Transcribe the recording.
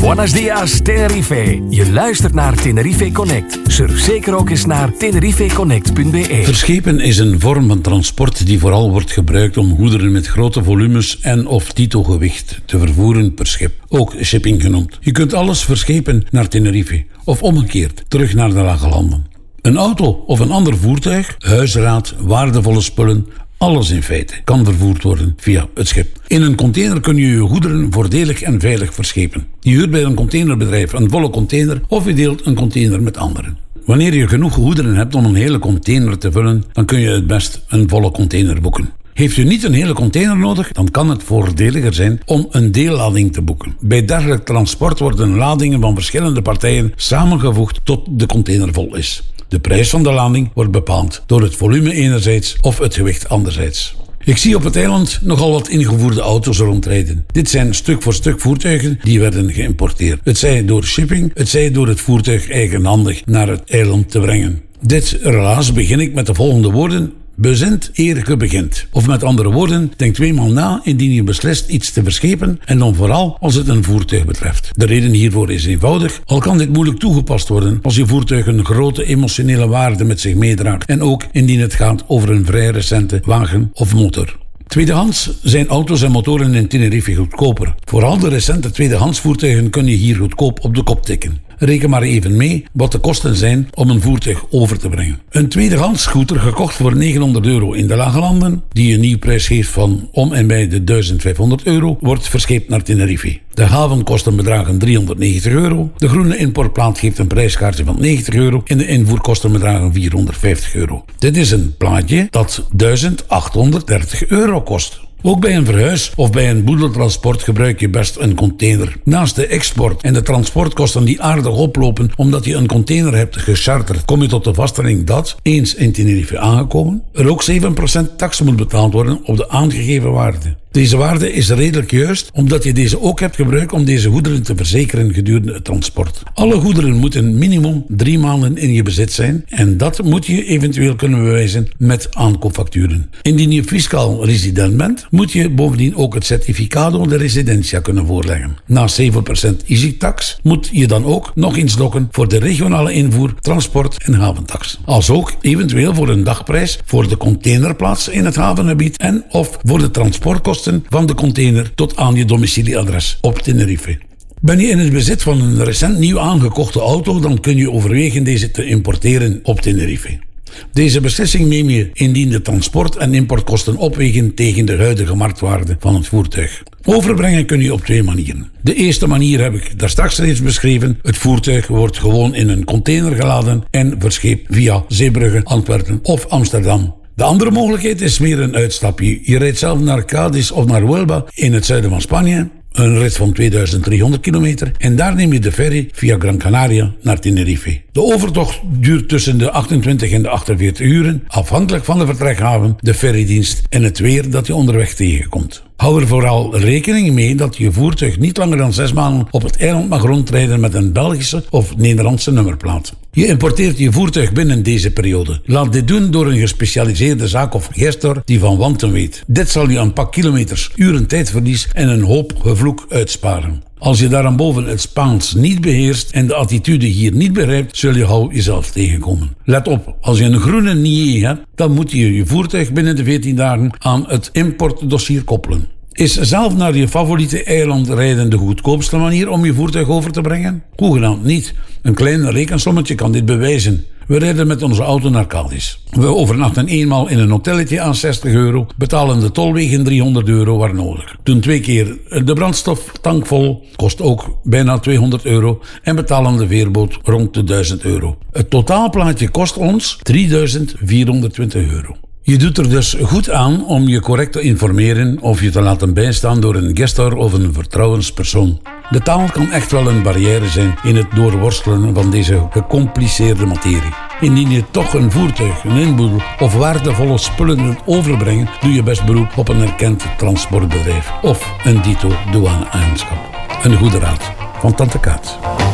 Buenos dias, Tenerife. Je luistert naar Tenerife Connect. Surf zeker ook eens naar tenerifeconnect.be. Verschepen is een vorm van transport die vooral wordt gebruikt om goederen met grote volumes en of dito-gewicht te vervoeren per schip. Ook shipping genoemd. Je kunt alles verschepen naar Tenerife of omgekeerd terug naar de lage landen. Een auto of een ander voertuig, huisraad, waardevolle spullen, alles in feite kan vervoerd worden via het schip. In een container kun je je goederen voordelig en veilig verschepen. Je huurt bij een containerbedrijf een volle container of je deelt een container met anderen. Wanneer je genoeg goederen hebt om een hele container te vullen, dan kun je het best een volle container boeken. Heeft u niet een hele container nodig, dan kan het voordeliger zijn om een deellading te boeken. Bij dergelijk transport worden ladingen van verschillende partijen samengevoegd tot de container vol is. De prijs van de lading wordt bepaald door het volume enerzijds of het gewicht anderzijds. Ik zie op het eiland nogal wat ingevoerde auto's rondrijden. Dit zijn stuk voor stuk voertuigen die werden geïmporteerd. Het zij door shipping, het zij door het voertuig eigenhandig naar het eiland te brengen. Dit relaas begin ik met de volgende woorden: bezint eer ge begint. Of met andere woorden, denk tweemaal na indien je beslist iets te verschepen en dan vooral als het een voertuig betreft. De reden hiervoor is eenvoudig, al kan dit moeilijk toegepast worden als je voertuig een grote emotionele waarde met zich meedraagt en ook indien het gaat over een vrij recente wagen of motor. Tweedehands zijn auto's en motoren in Tenerife goedkoper. Vooral de recente tweedehands voertuigen kun je hier goedkoop op de kop tikken. Reken maar even mee wat de kosten zijn om een voertuig over te brengen. Een tweedehands scooter gekocht voor €900 in de lage landen, die een nieuwprijs geeft van om en bij de €1500, wordt verscheept naar Tenerife. De havenkosten bedragen €390. De groene importplaat geeft een prijskaartje van €90 en de invoerkosten bedragen €450. Dit is een plaatje dat €1830 kost. Ook bij een verhuis of bij een boedeltransport gebruik je best een container. Naast de export en de transportkosten die aardig oplopen omdat je een container hebt gecharterd, kom je tot de vaststelling dat, eens in Tenerife aangekomen, er ook 7% tax moet betaald worden op de aangegeven waarde. Deze waarde is redelijk juist, omdat je deze ook hebt gebruikt om deze goederen te verzekeren gedurende het transport. Alle goederen moeten minimum 3 maanden in je bezit zijn en dat moet je eventueel kunnen bewijzen met aankoopfacturen. Indien je fiscaal resident bent, moet je bovendien ook het certificado de residencia kunnen voorleggen. Na 7% easy-tax moet je dan ook nog eens lokken voor de regionale invoer, transport en haventax. Als ook eventueel voor een dagprijs voor de containerplaats in het havengebied en of voor de transportkosten van de container tot aan je domicilieadres op Tenerife. Ben je in het bezit van een recent nieuw aangekochte auto, dan kun je overwegen deze te importeren op Tenerife. Deze beslissing neem je indien de transport- en importkosten opwegen tegen de huidige marktwaarde van het voertuig. Overbrengen kun je op 2 manieren. De eerste manier heb ik daar straks reeds beschreven. Het voertuig wordt gewoon in een container geladen en verscheept via Zeebrugge, Antwerpen of Amsterdam. De andere mogelijkheid is meer een uitstapje. Je rijdt zelf naar Cadiz of naar Huelva in het zuiden van Spanje. Een rit van 2300 kilometer. En daar neem je de ferry via Gran Canaria naar Tenerife. De overtocht duurt tussen de 28 en de 48 uren. Afhankelijk van de vertrekhaven, de ferrydienst en het weer dat je onderweg tegenkomt. Hou er vooral rekening mee dat je voertuig niet langer dan 6 maanden op het eiland mag rondrijden met een Belgische of Nederlandse nummerplaat. Je importeert je voertuig binnen deze periode. Laat dit doen door een gespecialiseerde zaak of gestor die van wanten weet. Dit zal je een pak kilometers, uren tijdverlies en een hoop gevloek uitsparen. Als je daarboven het Spaans niet beheerst en de attitude hier niet begrijpt, zul je gauw jezelf tegenkomen. Let op, als je een groene NIE hebt, dan moet je je voertuig binnen de 14 dagen aan het importdossier koppelen. Is zelf naar je favoriete eiland rijden de goedkoopste manier om je voertuig over te brengen? Hoegenaamd niet. Een klein rekensommetje kan dit bewijzen. We rijden met onze auto naar Cadiz. We overnachten eenmaal in een hotelletje aan €60, betalen de tolwegen €300 waar nodig. Doen 2 keer de brandstoftank vol, kost ook bijna €200 en betalen de veerboot rond de €1000. Het totaalplaatje kost ons €3420. Je doet er dus goed aan om je correct te informeren of je te laten bijstaan door een gestor of een vertrouwenspersoon. De taal kan echt wel een barrière zijn in het doorworstelen van deze gecompliceerde materie. Indien je toch een voertuig, een inboedel of waardevolle spullen wilt overbrengen, doe je best beroep op een erkend transportbedrijf of een dito douaneagentschap. Een goede raad van Tante Kaat.